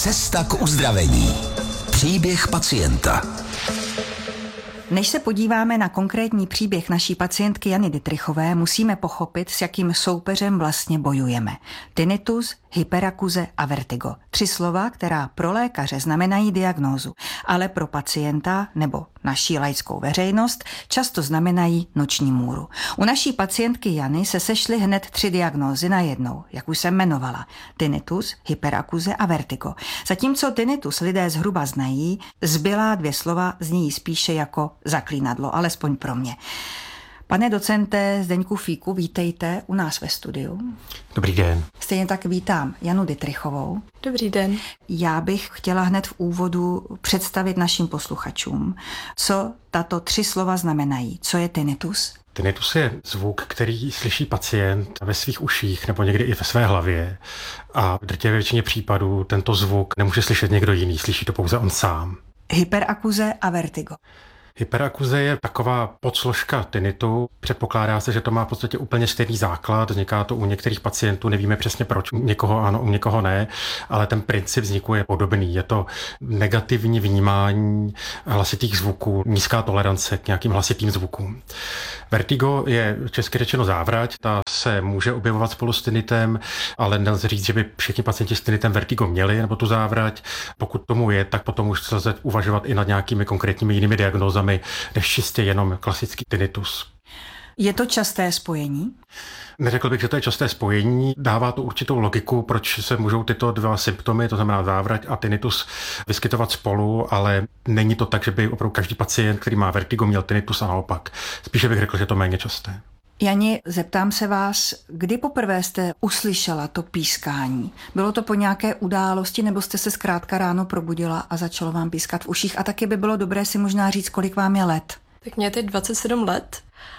Cesta k uzdravení. Příběh pacienta. Než se podíváme na konkrétní příběh naší pacientky Jany Dittrichové, musíme pochopit, s jakým soupeřem vlastně bojujeme. Tinnitus, hyperakuze a vertigo. 3 slova, která pro lékaře znamenají diagnózu, ale pro pacienta nebo naší laickou veřejnost často znamenají noční můru. U naší pacientky Jany se sešly hned 3 diagnózy najednou, jak už jsem jmenovala. Tinnitus, hyperakuze a vertigo. Zatímco tinnitus lidé zhruba znají, zbylá 2 slova znějí spíše jako zaklínadlo, alespoň pro mě. Pane docente Zdeňku Fíku, vítejte u nás ve studiu. Dobrý den. Stejně tak vítám Janu Dittrichovou. Dobrý den. Já bych chtěla hned v úvodu představit našim posluchačům, co tato 3 slova znamenají. Co je tinnitus? Tinnitus je zvuk, který slyší pacient ve svých uších nebo někdy i ve své hlavě. A v drtivé většině případů tento zvuk nemůže slyšet někdo jiný, slyší to pouze on sám. Hyperakuze a vertigo. Hyperakuze je taková podsložka tinnitu. Předpokládá se, že to má v podstatě úplně stejný základ. Vzniká to u některých pacientů, nevíme přesně proč, u někoho ano, u někoho ne, ale ten princip vzniku je podobný. Je to negativní vnímání hlasitých zvuků, nízká tolerance k nějakým hlasitým zvukům. Vertigo je česky řečeno závrať, ta se může objevovat spolu s tinnitem, ale nelze říct, že by všichni pacienti s tinnitem vertigo měli nebo tu závrať. Pokud tomu je, tak potom už se lze uvažovat i nad nějakými konkrétními jinými diagnózami, než čistě jenom klasický tinnitus. Je to časté spojení? Neřekl bych, že to je časté spojení. Dává to určitou logiku, proč se můžou tyto 2 symptomy, to znamená závrať a tinnitus, vyskytovat spolu, ale není to tak, že by opravdu každý pacient, který má vertigo, měl tinnitus a naopak. Spíše bych řekl, že to méně časté. Jani, zeptám se vás, kdy poprvé jste uslyšela to pískání? Bylo to po nějaké události, nebo jste se zkrátka ráno probudila a začalo vám pískat v uších? A taky by bylo dobré si možná říct, kolik vám je let. Tak mě je teď 27 let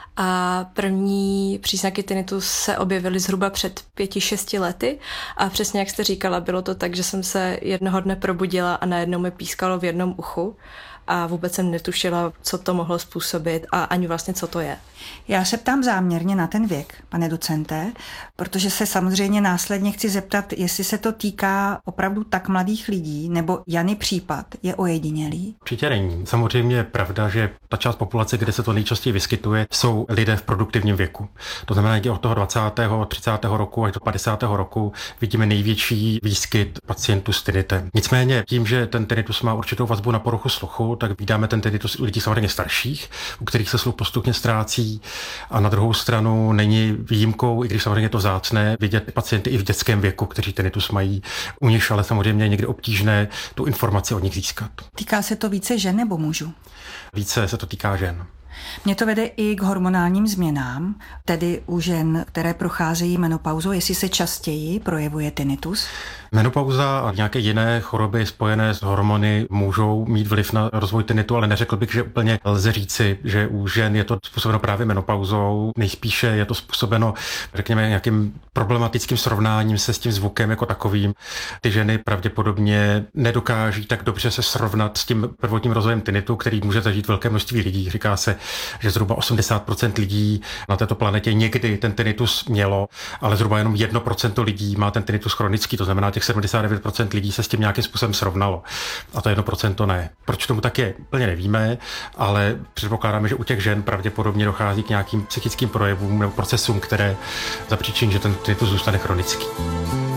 a první příznaky tinnitus se objevily zhruba před 5-6 lety a přesně jak jste říkala, bylo to tak, že jsem se jednoho dne probudila a najednou mi pískalo v jednom uchu a vůbec jsem netušila, co to mohlo způsobit a ani vlastně, co to je. Já se ptám záměrně na ten věk, pane docente, protože se samozřejmě následně chci zeptat, jestli se to týká opravdu tak mladých lidí, nebo Jany případ je ojedinělý? Určitě není. Samozřejmě je pravda, že ta část populace, kde se to nejčastěji vyskytuje, jsou lidé v produktivním věku. To znamená, že od toho 20., 30. roku až do 50. roku vidíme největší výskyt pacientů s tinnitem. Nicméně tím, že ten tinnitus má určitou vazbu na poruchu sluchu, tak vídáme ten tinnitus u lidí samozřejmě starších, u kterých se sluch postupně ztrácí. A na druhou stranu není výjimkou, i když samozřejmě je to vzácné, vidět pacienty i v dětském věku, kteří tinnitus mají, u nich ale samozřejmě je někdy obtížné tu informaci od nich získat. Týká se to více žen nebo mužů? Více se to týká žen. Mě to vede i k hormonálním změnám, tedy u žen, které procházejí menopauzou, jestli se častěji projevuje tinnitus. Menopauza a nějaké jiné choroby spojené s hormony můžou mít vliv na rozvoj tinnitu, ale neřekl bych, že úplně lze říci, že u žen je to způsobeno právě menopauzou. Nejspíše je to způsobeno, řekněme, nějakým problematickým srovnáním se s tím zvukem jako takovým. Ty ženy pravděpodobně nedokáží tak dobře se srovnat s tím prvotním rozvojem tinnitu, který může zažít velké množství lidí. Říká se, že zhruba 80% lidí na této planetě někdy ten tinnitus mělo, ale zhruba jenom 1% lidí má ten tinnitus chronický, to znamená těch 79% lidí se s tím nějakým způsobem srovnalo. A to 1% ne. Proč tomu tak je, úplně nevíme, ale předpokládáme, že u těch žen pravděpodobně dochází k nějakým psychickým projevům nebo procesům, které zapříčiní, že ten tinnitus zůstane chronický.